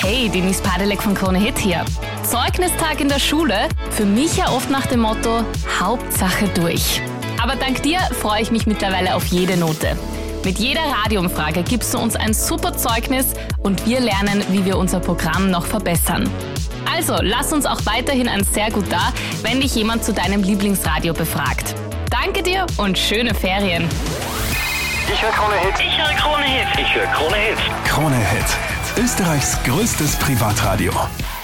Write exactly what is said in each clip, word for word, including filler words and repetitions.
Hey, Denise Padelek von Krone Hit hier. Zeugnistag in der Schule, für mich ja oft nach dem Motto, Hauptsache durch. Aber dank dir freue ich mich mittlerweile auf jede Note. Mit jeder Radioumfrage gibst du uns ein super Zeugnis und wir lernen, wie wir unser Programm noch verbessern. Also, lass uns auch weiterhin ein sehr gut da, wenn dich jemand zu deinem Lieblingsradio befragt. Danke dir und schöne Ferien. Ich höre Krone Hit. Ich höre Krone Hit. Ich höre Krone Hit. Krone Hit. Österreichs größtes Privatradio.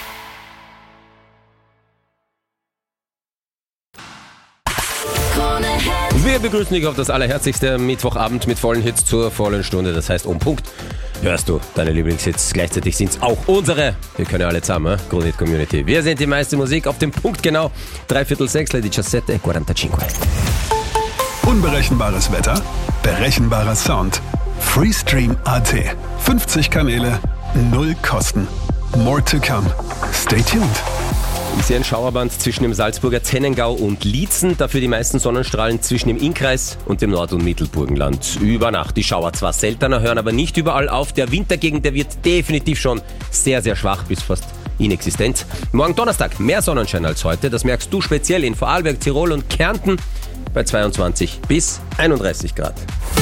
Wir begrüßen dich auf das allerherzigste Mittwochabend mit vollen Hits zur vollen Stunde. Das heißt, um Punkt hörst du deine Lieblingshits. Gleichzeitig sind es auch unsere. Wir können ja alle zusammen, eh? Krone Hit Community. Wir sind die meiste Musik auf dem Punkt genau. Dreiviertel sechs, die diciassette quarantacinque. Unberechenbares Wetter, berechenbarer Sound. Freestream Punkt a t. fünfzig Kanäle, null Kosten. More to come. Stay tuned. Ich sehe ein Schauerband zwischen dem Salzburger Zennengau und Liezen, dafür die meisten Sonnenstrahlen zwischen dem Innkreis und dem Nord- und Mittelburgenland. Über Nacht die Schauer zwar seltener, hören aber nicht überall auf. Der Wintergegend, der wird definitiv schon sehr, sehr schwach bis fast inexistent. Morgen Donnerstag mehr Sonnenschein als heute. Das merkst du speziell in Vorarlberg, Tirol und Kärnten bei zweiundzwanzig bis einunddreißig Grad.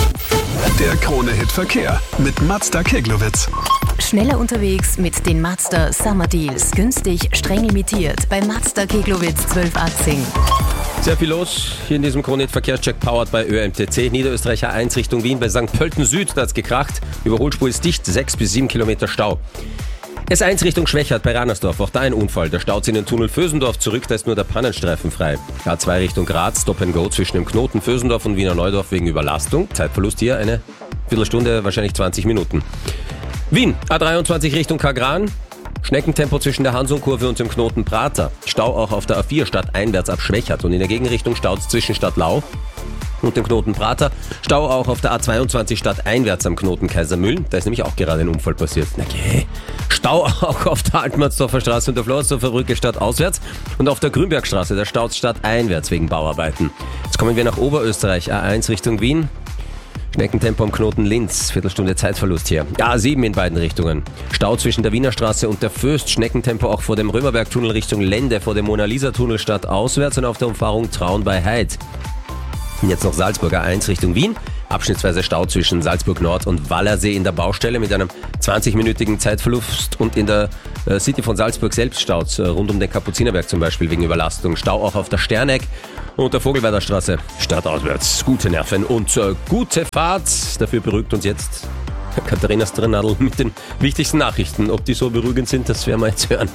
Der Krone-Hit Verkehr mit Mazda Keglowitz. Schneller unterwegs mit den Mazda Summer Deals. Günstig, streng limitiert bei Mazda Keglowitz zwölf achtzehn. Sehr viel los hier in diesem Krone Hit Verkehrscheck, powered bei Ö M T C. Niederösterreich A eins Richtung Wien bei Sankt Pölten Süd, da hat's gekracht. Überholspur ist dicht, sechs bis sieben Kilometer Stau. S eins Richtung Schwächert bei Rannersdorf, auch da ein Unfall. Der staut sich in den Tunnel Vösendorf zurück, da ist nur der Pannenstreifen frei. A zwei Richtung Graz, Stop and Go zwischen dem Knoten Vösendorf und Wiener Neudorf wegen Überlastung. Zeitverlust hier eine Viertelstunde, wahrscheinlich zwanzig Minuten. Wien, A dreiundzwanzig Richtung Kagran. Schneckentempo zwischen der Hansung-Kurve und dem Knoten Prater. Stau auch auf der A vier stadteinwärts ab Schwächert und in der Gegenrichtung staut zwischen Stadtlau und dem Knoten Prater. Stau auch auf der A zweiundzwanzig stadteinwärts am Knoten Kaisermühlen. Da ist nämlich auch gerade ein Unfall passiert. Okay. Stau auch auf der Altmannsdorfer Straße und der Floridsdorfer Brücke stadtauswärts und auf der Grünbergstraße, der staut stadteinwärts wegen Bauarbeiten. Jetzt kommen wir nach Oberösterreich, A eins Richtung Wien. Schneckentempo am Knoten Linz, Viertelstunde Zeitverlust hier. A sieben in beiden Richtungen. Stau zwischen der Wiener Straße und der Föst. Schneckentempo auch vor dem Römerbergtunnel Richtung Lende, vor dem Mona-Lisa-Tunnel stadtauswärts und auf der Umfahrung Traun bei Heid. Und jetzt noch Salzburg A eins Richtung Wien. Abschnittsweise Stau zwischen Salzburg Nord und Wallersee in der Baustelle mit einem zwanzigminütigen Zeitverlust und in der äh, City von Salzburg selbst staut, äh, rund um den Kapuzinerberg zum Beispiel wegen Überlastung. Stau auch auf der Sterneck und der Vogelweider Straße stadtauswärts. Gute Nerven und äh, gute Fahrt. Dafür beruhigt uns jetzt Katharina Strnadl mit den wichtigsten Nachrichten. Ob die so beruhigend sind, das werden wir jetzt hören.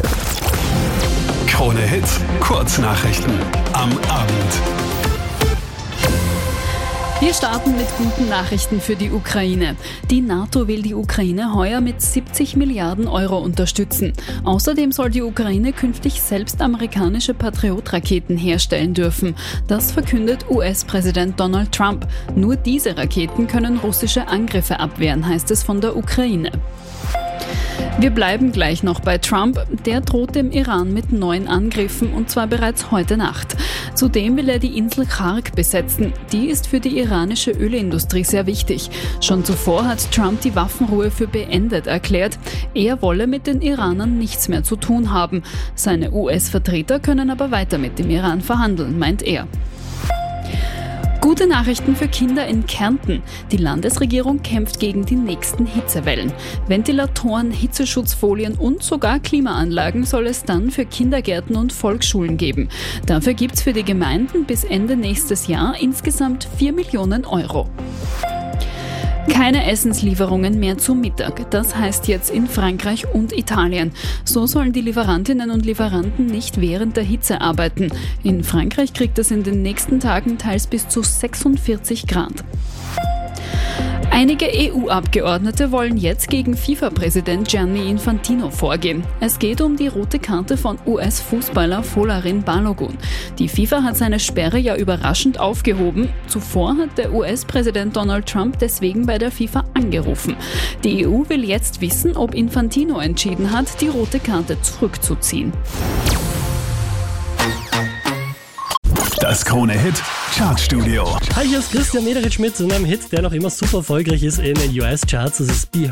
Krone Hit, Kurznachrichten am Abend. Wir starten mit guten Nachrichten für die Ukraine. Die NATO will die Ukraine heuer mit siebzig Milliarden Euro unterstützen. Außerdem soll die Ukraine künftig selbst amerikanische Patriot-Raketen herstellen dürfen. Das verkündet U S-Präsident Donald Trump. Nur diese Raketen können russische Angriffe abwehren, heißt es von der Ukraine. Wir bleiben gleich noch bei Trump. Der droht dem Iran mit neuen Angriffen und zwar bereits heute Nacht. Zudem will er die Insel Khark besetzen. Die ist für die iranische Ölindustrie sehr wichtig. Schon zuvor hat Trump die Waffenruhe für beendet erklärt. Er wolle mit den Iranern nichts mehr zu tun haben. Seine U S-Vertreter können aber weiter mit dem Iran verhandeln, meint er. Gute Nachrichten für Kinder in Kärnten. Die Landesregierung kämpft gegen die nächsten Hitzewellen. Ventilatoren, Hitzeschutzfolien und sogar Klimaanlagen soll es dann für Kindergärten und Volksschulen geben. Dafür gibt's für die Gemeinden bis Ende nächstes Jahr insgesamt vier Millionen Euro. Keine Essenslieferungen mehr zu Mittag. Das heißt jetzt in Frankreich und Italien. So sollen die Lieferantinnen und Lieferanten nicht während der Hitze arbeiten. In Frankreich kriegt es in den nächsten Tagen teils bis zu sechsundvierzig Grad. Einige E U-Abgeordnete wollen jetzt gegen FIFA-Präsident Gianni Infantino vorgehen. Es geht um die rote Karte von U S-Fußballer Folarin Balogun. Die FIFA hat seine Sperre ja überraschend aufgehoben. Zuvor hat der U S-Präsident Donald Trump deswegen bei der FIFA angerufen. Die E U will jetzt wissen, ob Infantino entschieden hat, die rote Karte zurückzuziehen. Das Krone Hit Chartstudio. Hi, hier ist Christian Mederich mit einem Hit, der noch immer super erfolgreich ist in den U S-Charts. Das ist Be